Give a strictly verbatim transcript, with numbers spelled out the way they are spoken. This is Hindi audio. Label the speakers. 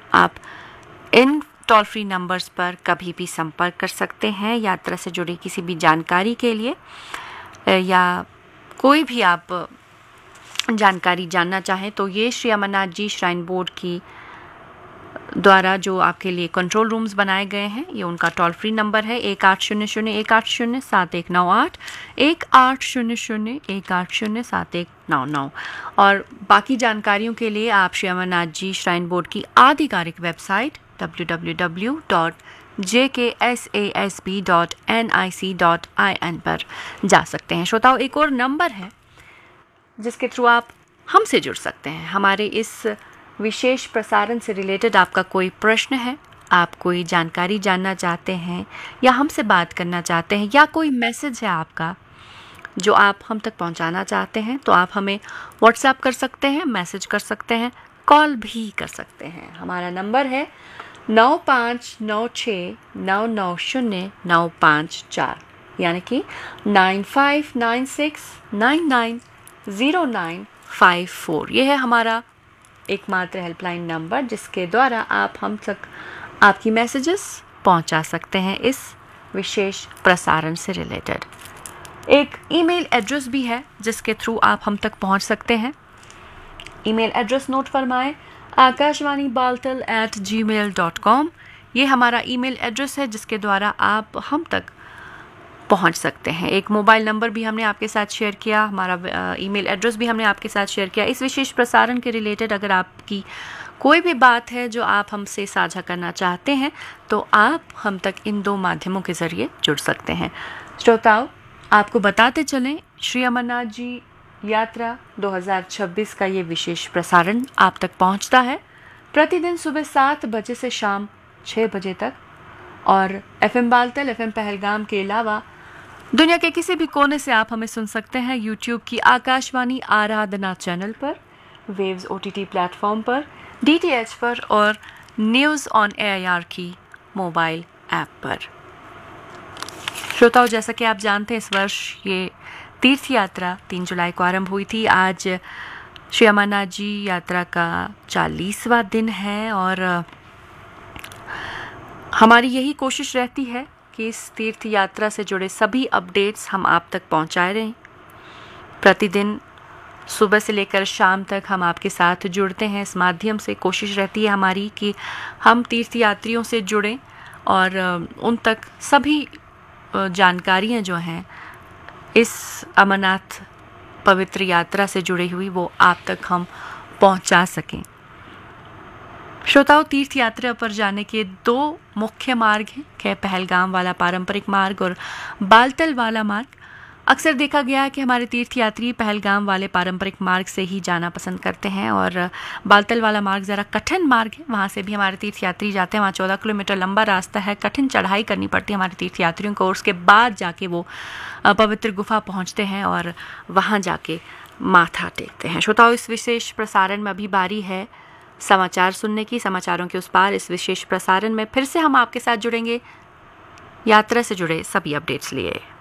Speaker 1: आप इन टोल फ्री नंबर्स पर कभी भी संपर्क कर सकते हैं यात्रा से जुड़ी किसी भी जानकारी के लिए, या कोई भी आप जानकारी जानना चाहें तो ये श्री अमरनाथ जी श्राइन बोर्ड की द्वारा जो आपके लिए कंट्रोल रूम्स बनाए गए हैं, ये उनका टोल फ्री नंबर है एक आठ शून्य शून्य एक आठ शून्य सात एक नौ आठ, एक आठ शून्य शून्य एक आठ शून्य सात एक नौ नौ। और बाकी जानकारियों के लिए आप श्री अमरनाथ जी श्राइन बोर्ड की आधिकारिक website W W W dot J के S A S B dot N I C dot I N पर जा सकते हैं। श्रोताओं, एक और नंबर है जिसके थ्रू आप हमसे जुड़ सकते हैं। हमारे इस विशेष प्रसारण से रिलेटेड आपका कोई प्रश्न है, आप कोई जानकारी जानना चाहते हैं या हमसे बात करना चाहते हैं, या कोई मैसेज है आपका जो आप हम तक पहुंचाना चाहते हैं, तो आप हमें व्हाट्सएप कर सकते हैं, मैसेज कर सकते हैं, कॉल भी कर सकते हैं। हमारा नंबर है नौ पाँच नौ छः नौ नौ शून्य नौ पाँच चार, यानी कि nine five nine six nine nine zero nine five four. ये है हमारा एकमात्र हेल्पलाइन नंबर जिसके द्वारा आप हम तक आपकी मैसेजेस पहुंचा सकते हैं इस विशेष प्रसारण से रिलेटेड। एक ईमेल एड्रेस भी है जिसके थ्रू आप हम तक पहुंच सकते हैं। Email address note फरमाएं, Akashvani Baltal eight जी मेल डॉट कॉम। ये हमारा ईमेल एड्रेस है जिसके द्वारा आप हम तक पहुंच सकते हैं। एक मोबाइल नंबर भी हमने आपके साथ शेयर किया, हमारा ईमेल एड्रेस भी हमने आपके साथ शेयर किया। इस विशेष प्रसारण के रिलेटेड अगर आपकी कोई भी बात है जो आप हमसे साझा करना चाहते हैं तो आप हम तक इन दो माध्यमों के ज़रिए जुड़ सकते हैं। श्रोताओं, आपको बताते चलें, श्री अमरनाथ जी यात्रा दो हज़ार छब्बीस का ये विशेष प्रसारण आप तक पहुंचता है प्रतिदिन सुबह सात बजे से शाम छः बजे तक, और F M Baltal, F M Pahalgam के अलावा दुनिया के किसी भी कोने से आप हमें सुन सकते हैं यूट्यूब की आकाशवाणी आराधना चैनल पर, waves O T T platform पर, डी टी एच पर और news on A I R की मोबाइल ऐप पर। श्रोताओं, जैसा कि आप जानते हैं, इस वर्ष ये तीर्थ यात्रा तीन जुलाई को आरंभ हुई थी। आज श्री अमरनाथ जी यात्रा का चालीसवां दिन है और हमारी यही कोशिश रहती है कि इस तीर्थ यात्रा से जुड़े सभी अपडेट्स हम आप तक पहुंचाए रहें। प्रतिदिन सुबह से लेकर शाम तक हम आपके साथ जुड़ते हैं। इस माध्यम से कोशिश रहती है हमारी कि हम तीर्थ यात्रियों से जुड़ें और उन तक सभी जानकारियां जो हैं इस अमरनाथ पवित्र यात्रा से जुड़ी हुई वो आप तक हम पहुंचा सकें। श्रोताओं, तीर्थ यात्रा पर जाने के दो मुख्य मार्ग हैं, है पहलगाम वाला पारंपरिक मार्ग और बालतल वाला मार्ग। अक्सर देखा गया है कि हमारे तीर्थ यात्री पहलगाम वाले पारंपरिक मार्ग से ही जाना पसंद करते हैं और बालतल वाला मार्ग ज़रा कठिन मार्ग है, वहाँ से भी हमारे तीर्थ यात्री जाते हैं। वहाँ चौदह किलोमीटर लंबा रास्ता है, कठिन चढ़ाई करनी पड़ती है हमारे तीर्थ यात्रियों को, और उसके बाद जाके वो पवित्र गुफा पहुँचते हैं और वहाँ जाके माथा टेकते हैं। श्रोताओं, इस विशेष प्रसारण में अभी बारी है समाचार सुनने की। समाचारों के उस पार इस विशेष प्रसारण में फिर से हम आपके साथ जुड़ेंगे यात्रा से जुड़े सभी अपडेट्स लिए।